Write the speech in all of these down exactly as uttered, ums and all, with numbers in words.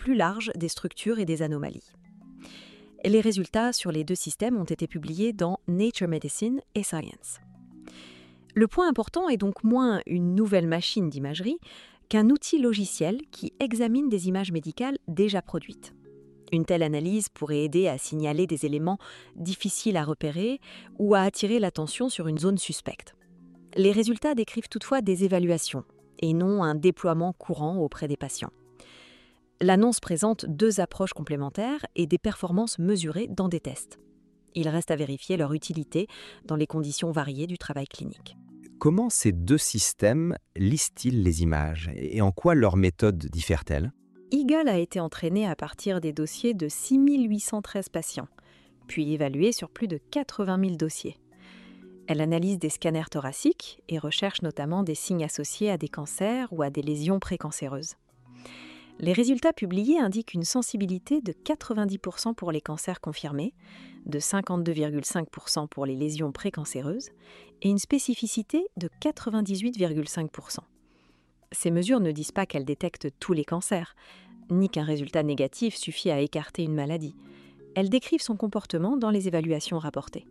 plus large des structures et des anomalies. Les résultats sur les deux systèmes ont été publiés dans Nature Medicine et Science. Le point important est donc moins une nouvelle machine d'imagerie qu'un outil logiciel qui examine des images médicales déjà produites. Une telle analyse pourrait aider à signaler des éléments difficiles à repérer ou à attirer l'attention sur une zone suspecte. Les résultats décrivent toutefois des évaluations et non un déploiement courant auprès des patients. L'annonce présente deux approches complémentaires et des performances mesurées dans des tests. Il reste à vérifier leur utilité dans les conditions variées du travail clinique. Comment ces deux systèmes lisent-ils les images et en quoi leur méthode diffère-t-elle ? Eagle a été entraîné à partir des dossiers de six mille huit cent treize patients, puis évalué sur plus de quatre-vingt mille dossiers. Elle analyse des scanners thoraciques et recherche notamment des signes associés à des cancers ou à des lésions précancéreuses. Les résultats publiés indiquent une sensibilité de quatre-vingt-dix pour cent pour les cancers confirmés, de cinquante-deux virgule cinq pour cent pour les lésions précancéreuses et une spécificité de quatre-vingt-dix-huit virgule cinq pour cent. Ces mesures ne disent pas qu'elles détectent tous les cancers, ni qu'un résultat négatif suffit à écarter une maladie. Elles décrivent son comportement dans les évaluations rapportées.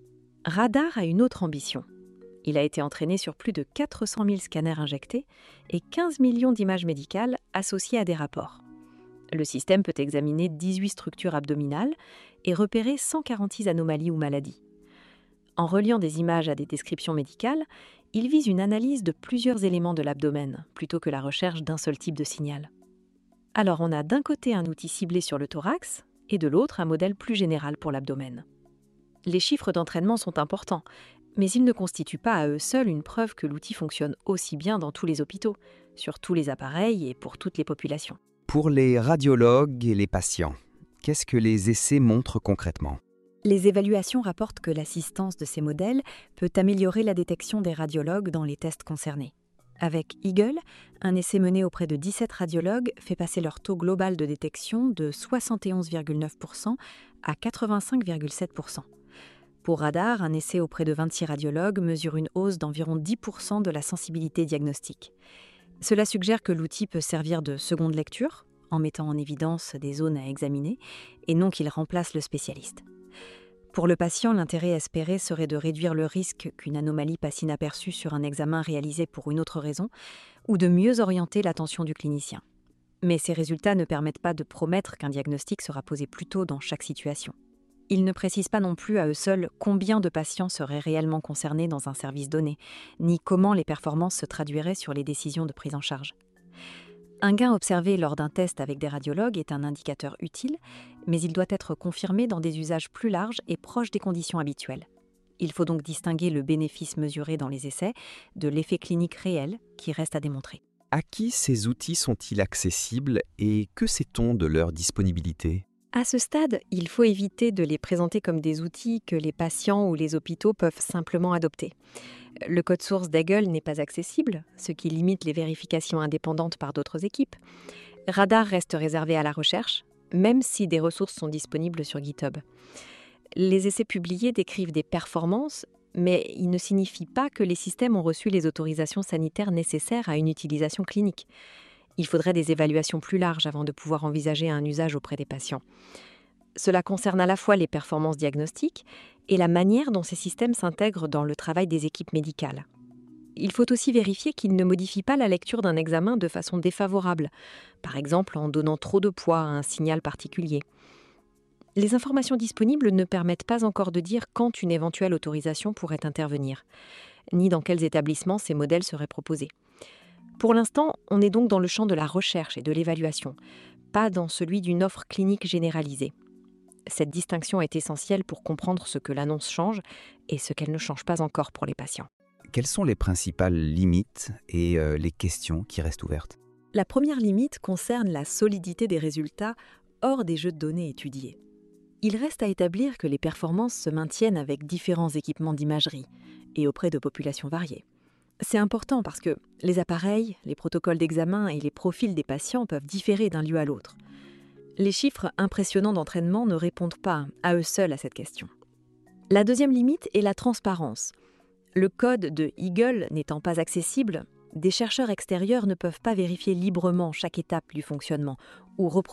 Radar a une autre ambition. Il a été entraîné sur plus de quatre cent mille scanners injectés et quinze millions d'images médicales associées à des rapports. Le système peut examiner dix-huit structures abdominales et repérer cent quarante-six anomalies ou maladies. En reliant des images à des descriptions médicales, il vise une analyse de plusieurs éléments de l'abdomen, plutôt que la recherche d'un seul type de signal. Alors on a d'un côté un outil ciblé sur le thorax et de l'autre un modèle plus général pour l'abdomen. Les chiffres d'entraînement sont importants, mais ils ne constituent pas à eux seuls une preuve que l'outil fonctionne aussi bien dans tous les hôpitaux, sur tous les appareils et pour toutes les populations. Pour les radiologues et les patients, qu'est-ce que les essais montrent concrètement ? Les évaluations rapportent que l'assistance de ces modèles peut améliorer la détection des radiologues dans les tests concernés. Avec Eagle, un essai mené auprès de dix-sept radiologues fait passer leur taux global de détection de soixante et onze virgule neuf pour cent à quatre-vingt-cinq virgule sept pour cent. Pour Radar, un essai auprès de vingt-six radiologues mesure une hausse d'environ dix pour cent de la sensibilité diagnostique. Cela suggère que l'outil peut servir de seconde lecture, en mettant en évidence des zones à examiner, et non qu'il remplace le spécialiste. Pour le patient, l'intérêt espéré serait de réduire le risque qu'une anomalie passe inaperçue sur un examen réalisé pour une autre raison, ou de mieux orienter l'attention du clinicien. Mais ces résultats ne permettent pas de promettre qu'un diagnostic sera posé plus tôt dans chaque situation. Ils ne précisent pas non plus à eux seuls combien de patients seraient réellement concernés dans un service donné, ni comment les performances se traduiraient sur les décisions de prise en charge. Un gain observé lors d'un test avec des radiologues est un indicateur utile, mais il doit être confirmé dans des usages plus larges et proches des conditions habituelles. Il faut donc distinguer le bénéfice mesuré dans les essais de l'effet clinique réel qui reste à démontrer. À qui ces outils sont-ils accessibles et que sait-on de leur disponibilité ? À ce stade, il faut éviter de les présenter comme des outils que les patients ou les hôpitaux peuvent simplement adopter. Le code source d'Eagle n'est pas accessible, ce qui limite les vérifications indépendantes par d'autres équipes. Radar reste réservé à la recherche, même si des ressources sont disponibles sur GitHub. Les essais publiés décrivent des performances, mais ils ne signifient pas que les systèmes ont reçu les autorisations sanitaires nécessaires à une utilisation clinique. Il faudrait des évaluations plus larges avant de pouvoir envisager un usage auprès des patients. Cela concerne à la fois les performances diagnostiques et la manière dont ces systèmes s'intègrent dans le travail des équipes médicales. Il faut aussi vérifier qu'ils ne modifient pas la lecture d'un examen de façon défavorable, par exemple en donnant trop de poids à un signal particulier. Les informations disponibles ne permettent pas encore de dire quand une éventuelle autorisation pourrait intervenir, ni dans quels établissements ces modèles seraient proposés. Pour l'instant, on est donc dans le champ de la recherche et de l'évaluation, pas dans celui d'une offre clinique généralisée. Cette distinction est essentielle pour comprendre ce que l'annonce change et ce qu'elle ne change pas encore pour les patients. Quelles sont les principales limites et euh, les questions qui restent ouvertes ? La première limite concerne la solidité des résultats hors des jeux de données étudiés. Il reste à établir que les performances se maintiennent avec différents équipements d'imagerie et auprès de populations variées. C'est important parce que les appareils, les protocoles d'examen et les profils des patients peuvent différer d'un lieu à l'autre. Les chiffres impressionnants d'entraînement ne répondent pas à eux seuls à cette question. La deuxième limite est la transparence. Le code de Eagle n'étant pas accessible, des chercheurs extérieurs ne peuvent pas vérifier librement chaque étape du fonctionnement ou reproduire